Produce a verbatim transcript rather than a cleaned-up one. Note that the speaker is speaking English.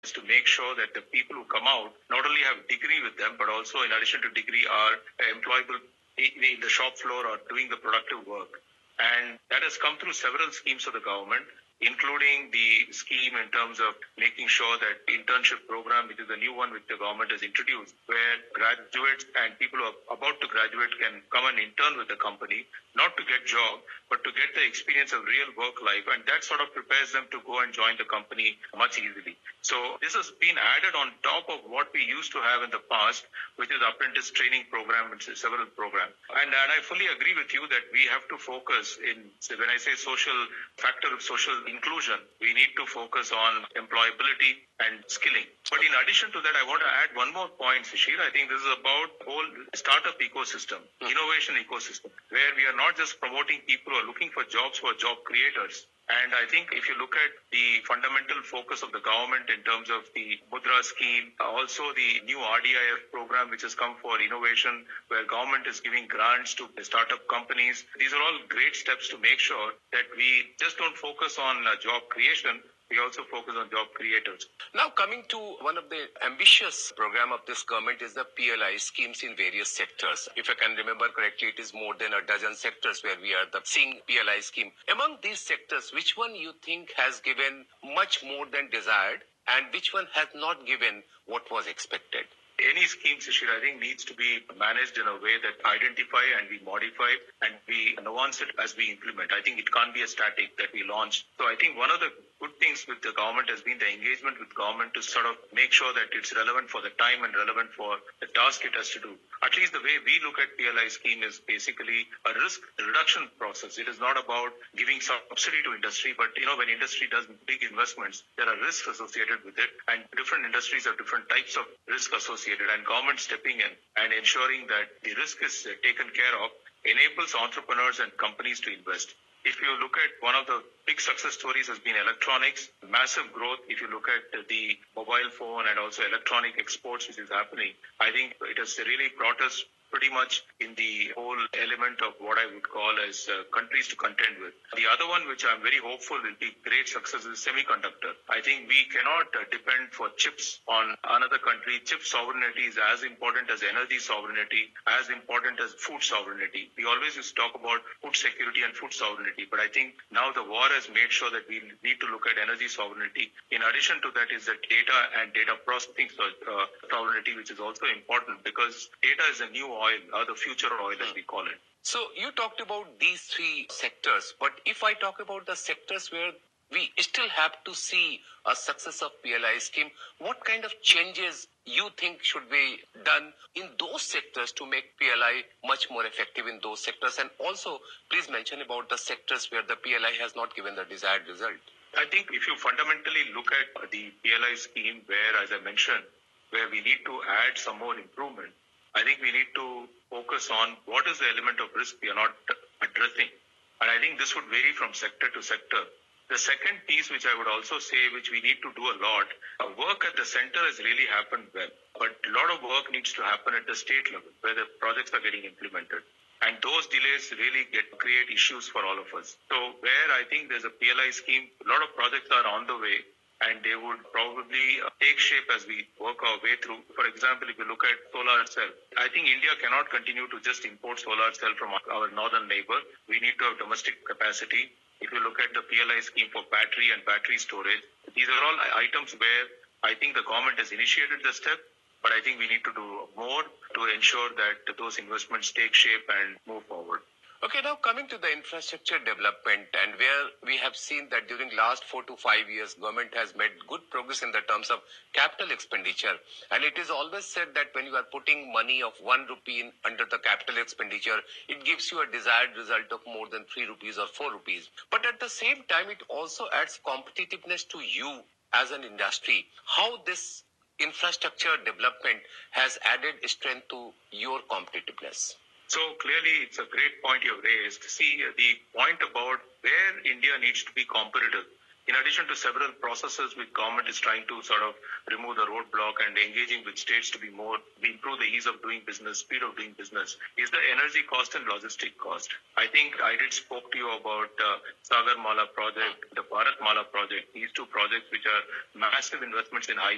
is to make sure that the people who come out not only have degree with them, but also in addition to degree are employable in the shop floor or doing the productive work. And that has come through several schemes of the government, including the scheme in terms of making sure that internship program, which is the new one which the government has introduced, where graduates and people who are about to graduate can come and intern with the company, not to get job, but to get the experience of real work life. And that sort of prepares them to go and join the company much easily. So this has been added on top of what we used to have in the past, which is apprentice training program and several programs. And, and I fully agree with you that we have to focus in, when I say social factor of social inclusion, we need to focus on employability and skilling. But in addition to that, I want to add one more point, Shishir. I think this is about the whole startup ecosystem, innovation ecosystem, where we are not just promoting people who are looking for jobs, who are job creators. And I think if you look at the fundamental focus of the government in terms of the Mudra scheme, also the new R D I F program which has come for innovation, where government is giving grants to startup companies. These are all great steps to make sure that we just don't focus on uh, job creation, we also focus on job creators. Now, coming to one of the ambitious program of this government is the P L I schemes in various sectors. If I can remember correctly, it is more than a dozen sectors where we are the, seeing P L I scheme. Among these sectors, which one you think has given much more than desired and which one has not given what was expected? Any scheme, Shishir, I think needs to be managed in a way that identify and we modify and we nuance it as we implement. I think it can't be a static that we launch. So I think one of the good things with the government has been the engagement with government to sort of make sure that it's relevant for the time and relevant for the task it has to do. At least the way we look at P L I scheme is basically a risk reduction process. It is not about giving subsidy to industry, but you know, when industry does big investments, there are risks associated with it, and different industries have different types of risk associated, and government stepping in and ensuring that the risk is taken care of enables entrepreneurs and companies to invest. If you look at one of the big success stories has been electronics, massive growth. If you look at the mobile phone and also electronic exports which is happening, I think it has really brought us pretty much in the whole element of what I would call as uh, countries to contend with. The other one which I'm very hopeful will be great success is semiconductor. I think we cannot uh, depend for chips on another country. Chip sovereignty is as important as energy sovereignty, as important as food sovereignty. We always used to talk about food security and food sovereignty, but I think now the war has made sure that we need to look at energy sovereignty. In addition to that is the data and data processing uh, sovereignty, which is also important because data is a new oil, or the future oil as we call it. So you talked about these three sectors, but if I talk about the sectors where we still have to see a success of P L I scheme, what kind of changes you think should be done in those sectors to make P L I much more effective in those sectors? And also, please mention about the sectors where the P L I has not given the desired result. I think if you fundamentally look at the P L I scheme where, as I mentioned, where we need to add some more improvement, I think we need to focus on what is the element of risk we are not addressing. And I think this would vary from sector to sector. The second piece, which I would also say, which we need to do a lot, uh, work at the center has really happened well. But a lot of work needs to happen at the state level, where the projects are getting implemented. And those delays really get create issues for all of us. So where I think there's a P L I scheme, a lot of projects are on the way, and they would probably take shape as we work our way through. For example, if you look at solar cell, I think India cannot continue to just import solar cell from our northern neighbor. We need to have domestic capacity. If you look at the P L I scheme for battery and battery storage, these are all items where I think the government has initiated the step, but I think we need to do more to ensure that those investments take shape and move forward. Okay, now coming to the infrastructure development, and where we have seen that during last four to five years, government has made good progress in the terms of capital expenditure. And it is always said that when you are putting money of one rupee in under the capital expenditure, it gives you a desired result of more than three rupees or four rupees. But at the same time, it also adds competitiveness to you as an industry. How this infrastructure development has added strength to your competitiveness? So clearly, it's a great point you've raised. See, the point about where India needs to be competitive, in addition to several processes which government is trying to sort of remove the roadblock and engaging with states to be more, improve the ease of doing business, speed of doing business, is the energy cost and logistic cost. I think I did spoke to you about uh, Sagar Mala project, the Bharat Mala project, these two projects which are massive investments in high